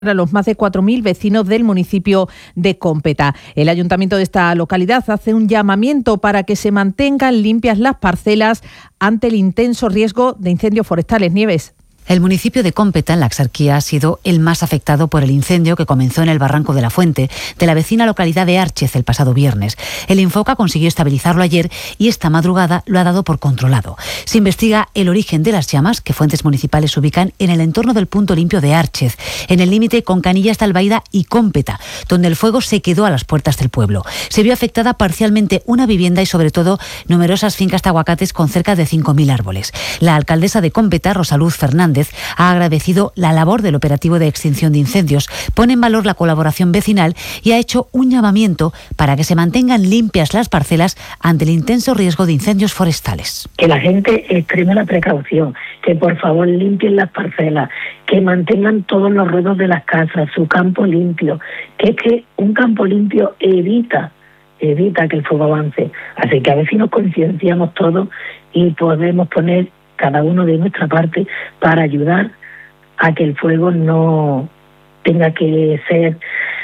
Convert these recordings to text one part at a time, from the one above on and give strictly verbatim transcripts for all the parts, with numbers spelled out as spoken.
a los más de cuatro mil vecinos del municipio de Cómpeta. El ayuntamiento de esta localidad hace un llamamiento para que se mantengan limpias las parcelas ante el intenso riesgo de incendios forestales. Nieves. El municipio de Cómpeta, en la Axarquía, ha sido el más afectado por el incendio que comenzó en el Barranco de la Fuente, de la vecina localidad de Árchez, el pasado viernes. El Infoca consiguió estabilizarlo ayer y esta madrugada lo ha dado por controlado. Se investiga el origen de las llamas, que fuentes municipales ubican en el entorno del punto limpio de Árchez, en el límite con Canillas de Albaida y Cómpeta, donde el fuego se quedó a las puertas del pueblo. Se vio afectada parcialmente una vivienda y, sobre todo, numerosas fincas de aguacates con cerca de cinco mil árboles. La alcaldesa de Cómpeta, Rosaluz Fernández, ha agradecido la labor del operativo de extinción de incendios, pone en valor la colaboración vecinal y ha hecho un llamamiento para que se mantengan limpias las parcelas ante el intenso riesgo de incendios forestales. Que la gente extreme la precaución, que por favor limpien las parcelas, que mantengan todos los ruedos de las casas, su campo limpio, que es que un campo limpio evita evita que el fuego avance. Así que a ver si nos concienciamos todos y podemos poner cada uno de nuestra parte para ayudar a que el fuego no tenga que ser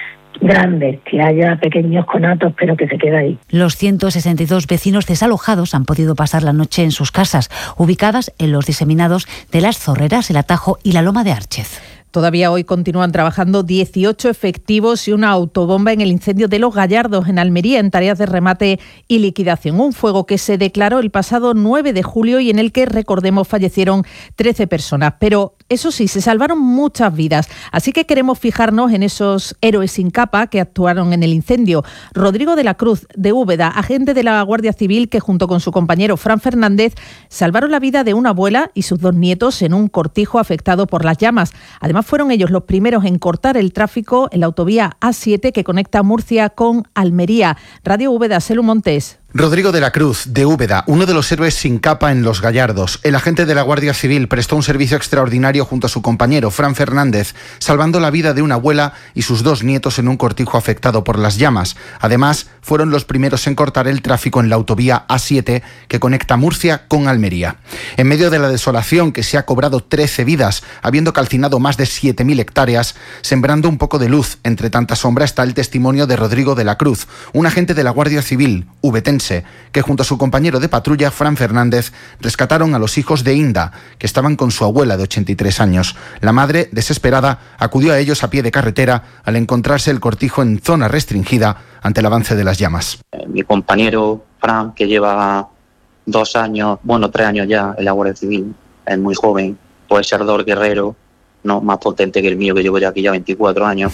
grande, que haya pequeños conatos, pero que se quede ahí. Los ciento sesenta y dos vecinos desalojados han podido pasar la noche en sus casas, ubicadas en los diseminados de Las Zorreras, El Atajo y la Loma de Árchez. Todavía hoy continúan trabajando dieciocho efectivos y una autobomba en el incendio de Los Gallardos, en Almería, en tareas de remate y liquidación. Un fuego que se declaró el pasado nueve de julio y en el que, recordemos, fallecieron trece personas. Pero eso sí, se salvaron muchas vidas. Así que queremos fijarnos en esos héroes sin capa que actuaron en el incendio. Rodrigo de la Cruz, de Úbeda, agente de la Guardia Civil, que junto con su compañero Fran Fernández salvaron la vida de una abuela y sus dos nietos en un cortijo afectado por las llamas. Además, fueron ellos los primeros en cortar el tráfico en la autovía A siete que conecta Murcia con Almería. Radio Úbeda, Selu Montes. Rodrigo de la Cruz, de Úbeda, uno de los héroes sin capa en Los Gallardos. El agente de la Guardia Civil prestó un servicio extraordinario junto a su compañero, Fran Fernández, salvando la vida de una abuela y sus dos nietos en un cortijo afectado por las llamas. Además, fueron los primeros en cortar el tráfico en la autovía A siete que conecta Murcia con Almería. En medio de la desolación que se ha cobrado trece vidas, habiendo calcinado más de siete mil hectáreas, sembrando un poco de luz entre tanta sombra, está el testimonio de Rodrigo de la Cruz, un agente de la Guardia Civil, ubetense, que junto a su compañero de patrulla, Fran Fernández, rescataron a los hijos de Inda, que estaban con su abuela de ochenta y tres años. La madre, desesperada, acudió a ellos a pie de carretera al encontrarse el cortijo en zona restringida ante el avance de las llamas. Mi compañero Fran, que lleva dos años, bueno, tres años ya en la Guardia Civil, es muy joven, pues ser ardor guerrero, no más potente que el mío, que llevo ya aquí ya veinticuatro años,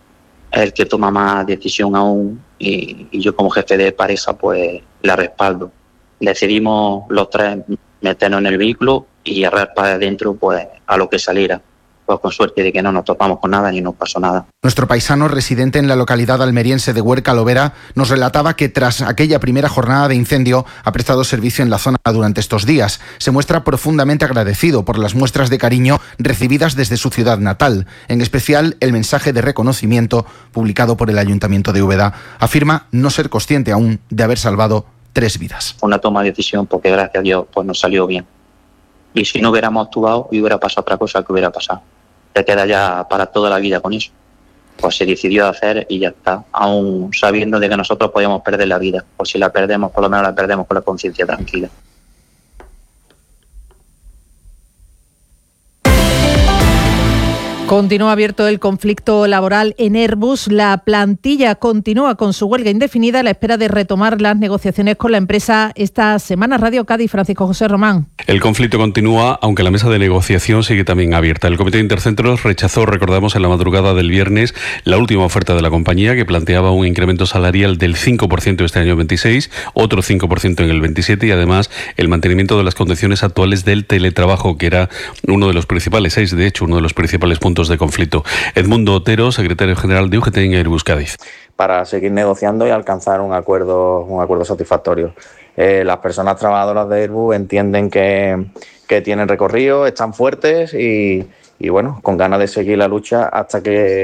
es el que toma más decisión aún. Y, y yo como jefe de pareja pues la respaldo. Decidimos los tres meternos en el vehículo y arreglar para adentro pues a lo que saliera. Pues con suerte de que no nos topamos con nada ni nos pasó nada. Nuestro paisano residente en la localidad almeriense de Huerca Lovera nos relataba que tras aquella primera jornada de incendio ha prestado servicio en la zona durante estos días. Se muestra profundamente agradecido por las muestras de cariño recibidas desde su ciudad natal, en especial el mensaje de reconocimiento publicado por el Ayuntamiento de Úbeda. Afirma no ser consciente aún de haber salvado tres vidas. Una toma de decisión porque gracias a Dios pues nos salió bien. Y si no hubiéramos actuado y hubiera pasado otra cosa, que hubiera pasado. Te queda ya para toda la vida con eso. Pues se decidió hacer y ya está, aún sabiendo de que nosotros podíamos perder la vida. Pues si la perdemos, por lo menos la perdemos con la conciencia tranquila. Continúa abierto el conflicto laboral en Airbus. La plantilla continúa con su huelga indefinida a la espera de retomar las negociaciones con la empresa esta semana. Radio Cádiz, Francisco José Román. El conflicto continúa, aunque la mesa de negociación sigue también abierta. El Comité Intercentros rechazó, recordamos, en la madrugada del viernes la última oferta de la compañía, que planteaba un incremento salarial del cinco por ciento este año veintiséis, otro cinco por ciento en el veintisiete y además el mantenimiento de las condiciones actuales del teletrabajo, que era uno de los principales, es de hecho uno de los principales puntos de conflicto. Edmundo Otero, secretario general de U G T en Airbus Cádiz. Para seguir negociando y alcanzar un acuerdo, un acuerdo satisfactorio. Eh, las personas trabajadoras de Airbus entienden que, que tienen recorrido, están fuertes y, y bueno, con ganas de seguir la lucha hasta que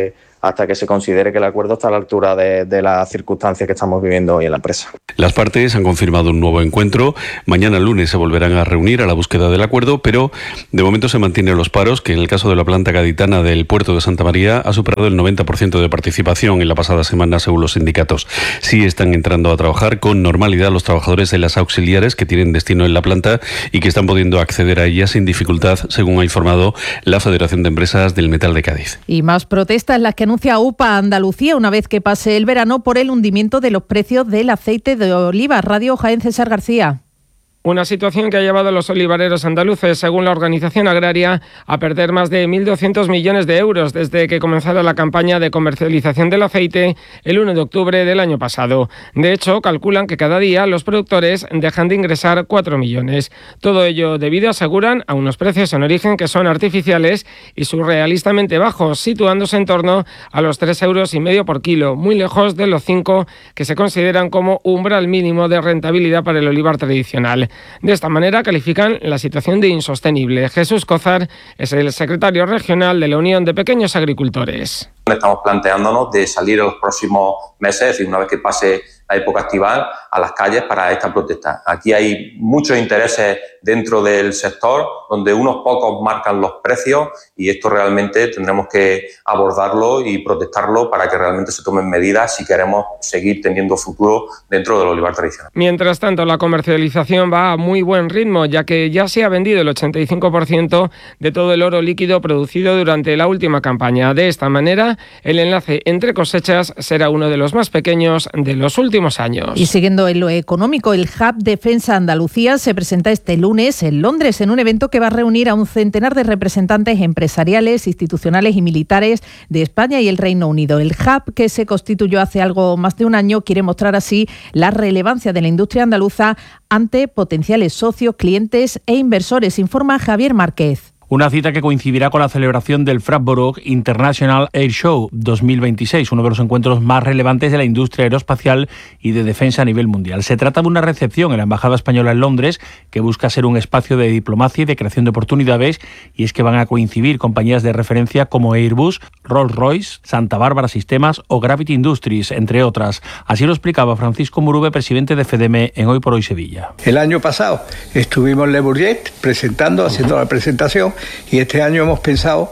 hasta que se considere que el acuerdo está a la altura de, de las circunstancias que estamos viviendo hoy en la empresa. Las partes han confirmado un nuevo encuentro. Mañana lunes se volverán a reunir a la búsqueda del acuerdo, pero de momento se mantienen los paros, que en el caso de la planta gaditana del puerto de Santa María ha superado el noventa por ciento de participación en la pasada semana, según los sindicatos. Sí están entrando a trabajar con normalidad los trabajadores de las auxiliares que tienen destino en la planta y que están pudiendo acceder a ella sin dificultad, según ha informado la Federación de Empresas del Metal de Cádiz. Y más protestas las que anuncia U P A Andalucía una vez que pase el verano por el hundimiento de los precios del aceite de oliva. Radio Jaén, César García. Una situación que ha llevado a los olivareros andaluces, según la organización agraria, a perder más de mil doscientos millones de euros desde que comenzara la campaña de comercialización del aceite el uno de octubre del año pasado. De hecho, calculan que cada día los productores dejan de ingresar cuatro millones. Todo ello debido, aseguran, a unos precios en origen que son artificiales y surrealistamente bajos, situándose en torno a los tres euros y medio por kilo, muy lejos de los cinco que se consideran como umbral mínimo de rentabilidad para el olivar tradicional. De esta manera califican la situación de insostenible. Jesús Cózar es el secretario regional de la Unión de Pequeños Agricultores. Estamos planteándonos de salir en los próximos meses, es decir, una vez que pase la época estival, a las calles para esta protesta. Aquí hay muchos intereses dentro del sector, donde unos pocos marcan los precios y esto realmente tendremos que abordarlo y protestarlo para que realmente se tomen medidas si queremos seguir teniendo futuro dentro del olivar tradicional. Mientras tanto, la comercialización va a muy buen ritmo, ya que ya se ha vendido el ochenta y cinco por ciento de todo el oro líquido producido durante la última campaña. De esta manera, el enlace entre cosechas será uno de los más pequeños de los últimos años. Y siguiendo en lo económico, el Hub Defensa Andalucía se presenta este lunes en Londres en un evento que va a reunir a un centenar de representantes empresariales, institucionales y militares de España y el Reino Unido. El Hub, que se constituyó hace algo más de un año, quiere mostrar así la relevancia de la industria andaluza ante potenciales socios, clientes e inversores, informa Javier Márquez. Una cita que coincidirá con la celebración del Frapborough International Air Show dos mil veintiséis, uno de los encuentros más relevantes de la industria aeroespacial y de defensa a nivel mundial. Se trata de una recepción en la Embajada Española en Londres que busca ser un espacio de diplomacia y de creación de oportunidades, y es que van a coincidir compañías de referencia como Airbus, Rolls-Royce, Santa Bárbara Sistemas o Gravity Industries, entre otras. Así lo explicaba Francisco Murube, presidente de FEDEME en Hoy por Hoy Sevilla. El año pasado estuvimos en Le Bourget presentando, haciendo la presentación, y este año hemos pensado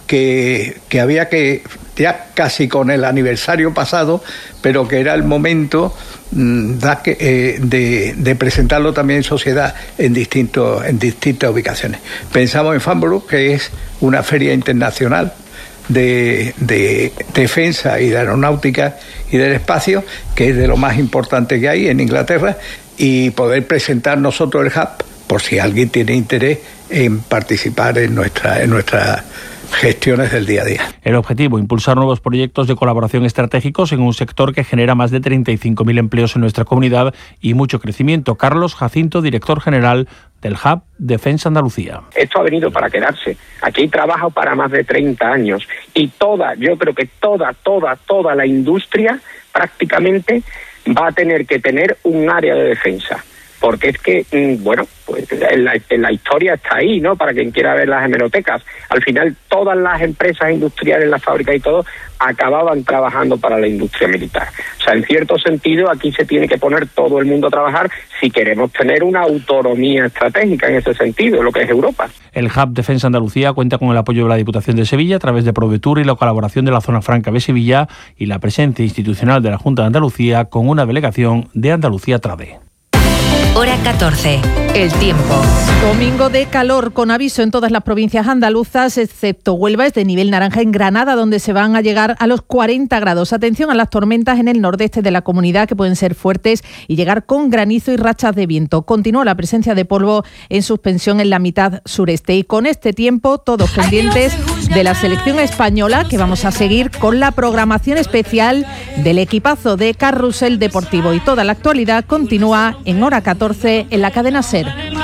que, que había que, ya casi con el aniversario pasado, pero que era el momento mmm, de, de, de presentarlo también en sociedad en, distintos, en distintas ubicaciones. Pensamos en Farnborough, que es una feria internacional de, de defensa y de aeronáutica y del espacio, que es de lo más importante que hay en Inglaterra, y poder presentar nosotros el hub, por si alguien tiene interés en participar en nuestra, en nuestras gestiones del día a día. El objetivo, impulsar nuevos proyectos de colaboración estratégicos en un sector que genera más de treinta y cinco mil empleos en nuestra comunidad y mucho crecimiento. Carlos Jacinto, director general del Hub Defensa Andalucía. Esto ha venido para quedarse. Aquí hay trabajo para más de treinta años y toda, yo creo que toda, toda, toda la industria prácticamente va a tener que tener un área de defensa. Porque es que, bueno, pues la, la historia está ahí, ¿no? Para quien quiera ver las hemerotecas. Al final, todas las empresas industriales, las fábricas y todo, acababan trabajando para la industria militar. O sea, en cierto sentido, aquí se tiene que poner todo el mundo a trabajar si queremos tener una autonomía estratégica en ese sentido, lo que es Europa. El Hub Defensa Andalucía cuenta con el apoyo de la Diputación de Sevilla a través de Provetur y la colaboración de la Zona Franca de Sevilla y la presencia institucional de la Junta de Andalucía con una delegación de Andalucía Trade. Hora catorce. El tiempo. Domingo de calor con aviso en todas las provincias andaluzas, excepto Huelva, es de nivel naranja en Granada, donde se van a llegar a los cuarenta grados. Atención a las tormentas en el nordeste de la comunidad, que pueden ser fuertes y llegar con granizo y rachas de viento. Continúa la presencia de polvo en suspensión en la mitad sureste. Y con este tiempo, todos pendientes de la selección española, que vamos a seguir con la programación especial del equipazo de Carrusel Deportivo. Y toda la actualidad continúa en Hora catorce en la cadena SER.